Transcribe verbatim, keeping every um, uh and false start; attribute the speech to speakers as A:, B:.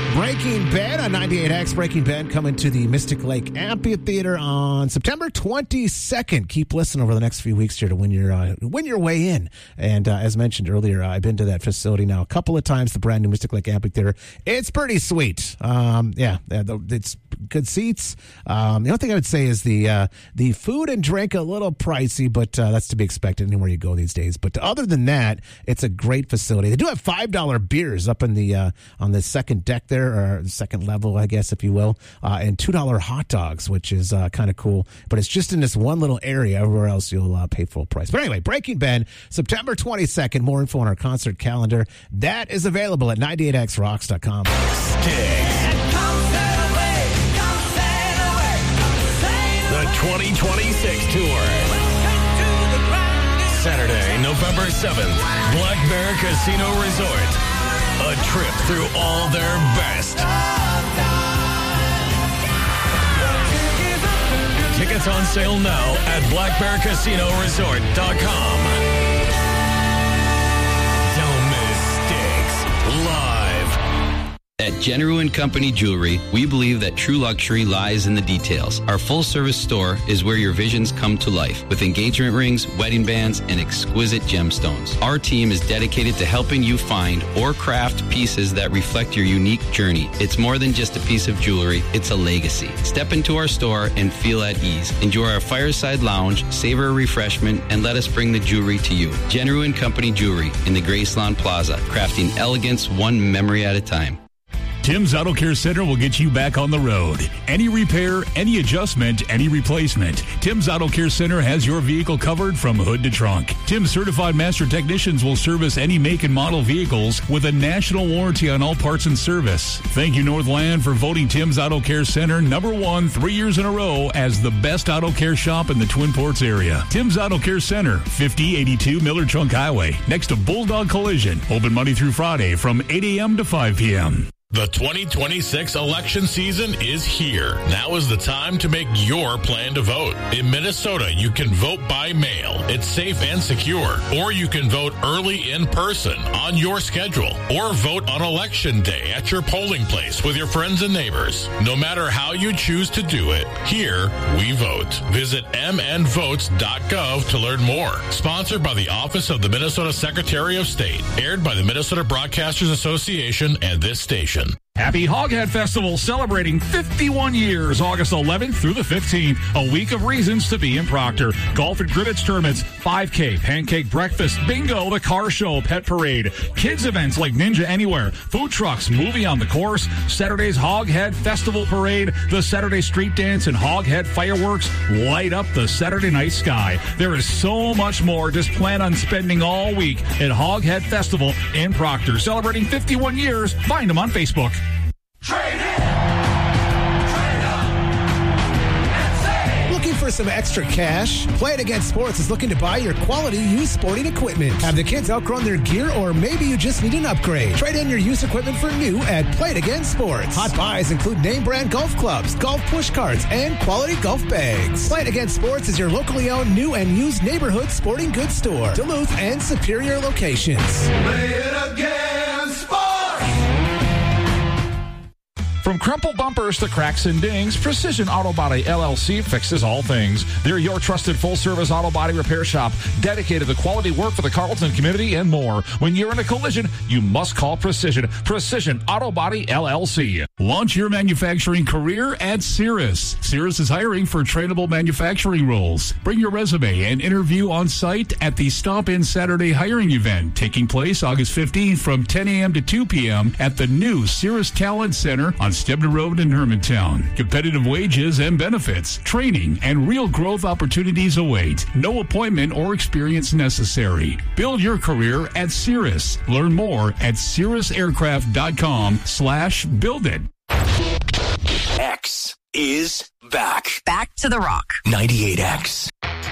A: Breaking Bad on ninety-eight X. Breaking Bad coming to the Mystic Lake Amphitheater on September twenty-second. Keep listening over the next few weeks here to win your uh, win your way in. And uh, as mentioned earlier, uh, I've been to that facility now a couple of times. The brand new Mystic Lake Amphitheater. It's pretty sweet. Um, yeah, it's good seats. Um, the only thing I would say is the uh, the food and drink a little pricey, but uh, that's to be expected anywhere you go these days. But other than that, it's a great facility. They do have five dollar beers up in the uh, on the second deck there. Or second level, I guess, if you will, uh, and two dollar hot dogs, which is uh, kind of cool. But it's just in this one little area. Everywhere else, you'll uh, pay full price. But anyway, Breaking Bad, September twenty-second. More info on our concert calendar. That is available at ninety-eight x rocks dot com.
B: The twenty twenty-six Tour. Saturday, November seventh, Black Bear Casino Resort. A trip through all their best. Tickets on sale now at black bear casino resort dot com. Don't miss Sticks live.
C: At General and Company Jewelry, we believe that true luxury lies in the details. Our full-service store is where your visions come to life with engagement rings, wedding bands, and exquisite gemstones. Our team is dedicated to helping you find or craft pieces that reflect your unique journey. It's more than just a piece of jewelry, it's a legacy. Step into our store and feel at ease. Enjoy our fireside lounge, savor a refreshment, and let us bring the jewelry to you. General and Company Jewelry in the Graceland Plaza, crafting elegance one memory at a time.
D: Tim's Auto Care Center will get you back on the road. Any repair, any adjustment, any replacement. Tim's Auto Care Center has your vehicle covered from hood to trunk. Tim's certified master technicians will service any make and model vehicles with a national warranty on all parts and service. Thank you, Northland, for voting Tim's Auto Care Center number one three years in a row as the best auto care shop in the Twin Ports area. Tim's Auto Care Center, fifty eighty-two Miller Trunk Highway, next to Bulldog Collision. Open Monday through Friday from eight a.m. to five p.m.
B: The twenty twenty-six election season is here. Now is the time to make your plan to vote. In Minnesota, you can vote by mail. It's safe and secure. Or you can vote early in person on your schedule. Or vote on election day at your polling place with your friends and neighbors. No matter how you choose to do it, here we vote. Visit m n votes dot gov to learn more. Sponsored by the Office of the Minnesota Secretary of State. Aired by the Minnesota Broadcasters Association and this station.
E: Happy Hoghead Festival celebrating fifty-one years, August eleventh through the fifteenth. A week of reasons to be in Proctor. Golf and cribbage tournaments, five K, pancake breakfast, bingo, the car show, pet parade, kids events like Ninja Anywhere, food trucks, movie on the course, Saturday's Hoghead Festival Parade, the Saturday Street Dance, and Hoghead Fireworks light up the Saturday night sky. There is so much more. Just plan on spending all week at Hoghead Festival in Proctor. Celebrating fifty-one years. Find them on Facebook.
A: Trade in! Trade up! And save! Looking for some extra cash? Play It Again Sports is looking to buy your quality used sporting equipment. Have the kids outgrown their gear, or maybe you just need an upgrade? Trade in your used equipment for new at Play It Again Sports. Hot buys include name brand golf clubs, golf push carts, and quality golf bags. Play It Again Sports is your locally owned new and used neighborhood sporting goods store. Duluth and Superior locations.
F: Play It Again Sports!
E: From crumpled bumpers to cracks and dings, Precision Auto Body L L C fixes all things. They're your trusted full-service auto body repair shop, dedicated to quality work for the Carlton community and more. When you're in a collision, you must call Precision. Precision Auto Body L L C.
D: Launch your manufacturing career at Cirrus. Cirrus is hiring for trainable manufacturing roles. Bring your resume and interview on site at the Stomp In Saturday hiring event, taking place August fifteenth from ten a.m. to two p.m. at the new Cirrus Talent Center on Stebner Road in Hermantown. Competitive wages and benefits, training, and real growth opportunities await. No appointment or experience necessary. Build your career at Cirrus. Learn more at cirrus aircraft dot com slash build it.
B: X is back.
G: Back to the rock.
B: ninety-eight X.